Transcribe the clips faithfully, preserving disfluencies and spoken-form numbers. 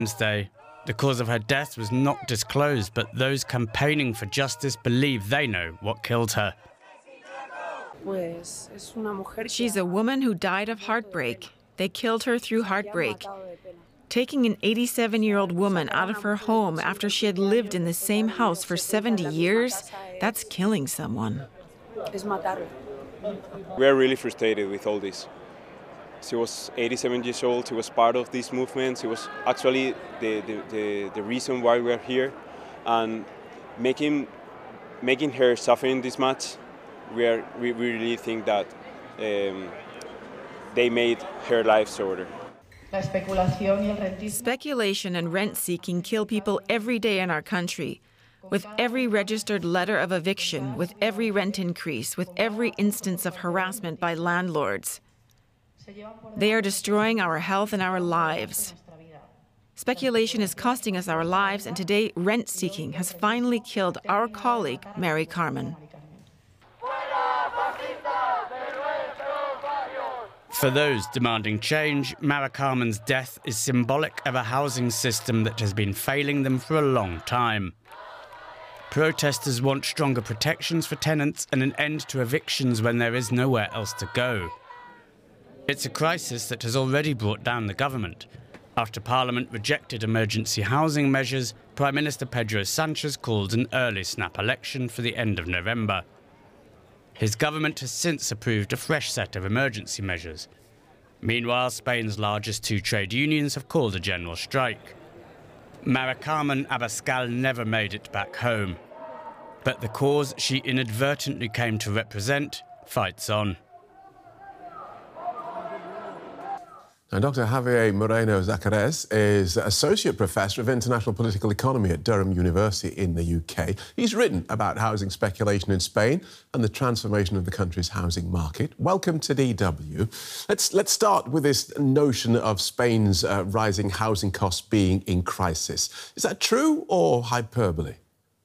Wednesday. The cause of her death was not disclosed, but those campaigning for justice believe they know what killed her. She's a woman who died of heartbreak. They killed her through heartbreak. Taking an eighty-seven-year-old woman out of her home after she had lived in the same house for seventy years, that's killing someone. We are really frustrated with all this. She was eighty-seven years old, she was part of this movement, she was actually the, the, the, the reason why we are here. And making, making her suffering this much, we, are, we, we really think that um, they made her life shorter. Speculation and rent-seeking kill people every day in our country. With every registered letter of eviction, with every rent increase, with every instance of harassment by landlords. They are destroying our health and our lives. Speculation is costing us our lives, and today rent-seeking has finally killed our colleague, Mary Carmen. For those demanding change, Mary Carmen's death is symbolic of a housing system that has been failing them for a long time. Protesters want stronger protections for tenants and an end to evictions when there is nowhere else to go. It's a crisis that has already brought down the government. After Parliament rejected emergency housing measures, Prime Minister Pedro Sanchez called an early snap election for the end of November. His government has since approved a fresh set of emergency measures. Meanwhile, Spain's largest two trade unions have called a general strike. Mary Carmen Abascal never made it back home. But the cause she inadvertently came to represent fights on. Now, Doctor Javier Moreno Zacares is Associate Professor of International Political Economy at Durham University in the U K. He's written about housing speculation in Spain and the transformation of the country's housing market. Welcome to D W. Let's, let's start with this notion of Spain's uh, rising housing costs being in crisis. Is that true or hyperbole?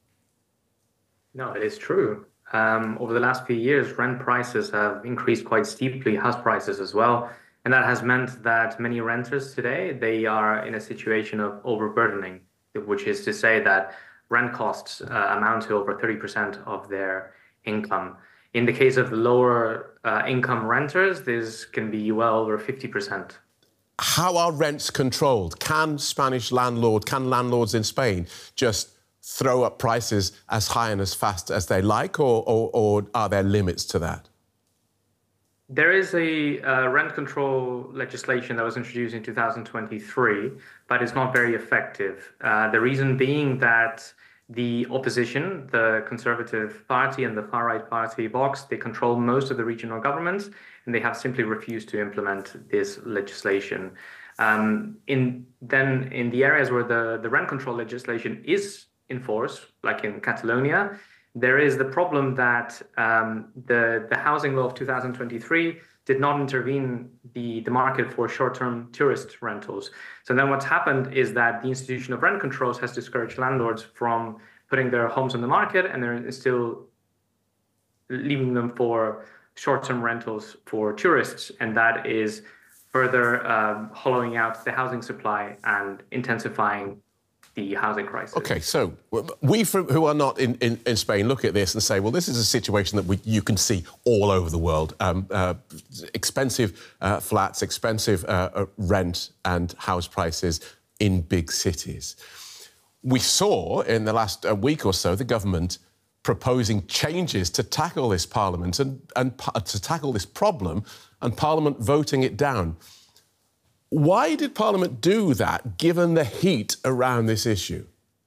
No, it is true. Um, over the last few years, rent prices have increased quite steeply, house prices as well. And that has meant that many renters today, they are in a situation of overburdening, which is to say that rent costs uh, amount to over thirty percent of their income. In the case of lower uh, income renters, this can be well over fifty percent. How are rents controlled? Can Spanish landlord, can landlords in Spain just throw up prices as high and as fast as they like, or, or, or are there limits to that? There is a uh, rent control legislation that was introduced in two thousand twenty-three, but it's not very effective. Uh, the reason being that the opposition, the Conservative Party and the far-right party Vox, they control most of the regional governments, and they have simply refused to implement this legislation. Um, in then, in the areas where the, the rent control legislation is enforced, like in Catalonia, there is the problem that um, the, the housing law of two thousand twenty-three did not intervene the, the market for short-term tourist rentals. So then what's happened is that the institution of rent controls has discouraged landlords from putting their homes on the market, and they're still leaving them for short-term rentals for tourists. And that is further um, hollowing out the housing supply and intensifying the housing crisis. OK, so we from, who are not in, in, in Spain look at this and say, well, this is a situation that we, you can see all over the world. Um, uh, expensive uh, flats, expensive uh, rent and house prices in big cities. We saw in the last uh, week or so the government proposing changes to tackle this Parliament and, and to tackle this problem, and Parliament voting it down. Why did Parliament do that, given the heat around this issue?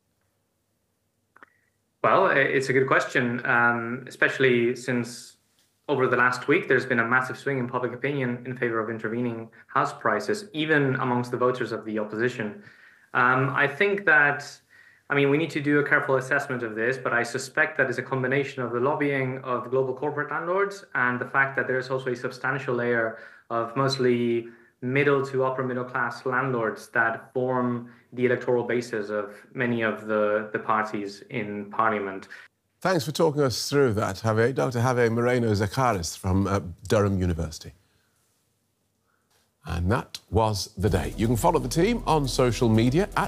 Well, it's a good question, um, especially since over the last week, there's been a massive swing in public opinion in favor of intervening house prices, even amongst the voters of the opposition. Um, I think that, I mean, we need to do a careful assessment of this, but I suspect that it's a combination of the lobbying of global corporate landlords and the fact that there's also a substantial layer of mostly middle to upper middle class landlords that form the electoral basis of many of the, the parties in Parliament. Thanks for talking us through that, Javier. Doctor Javier Moreno Zacares from uh, Durham University. And that was the day. You can follow the team on social media at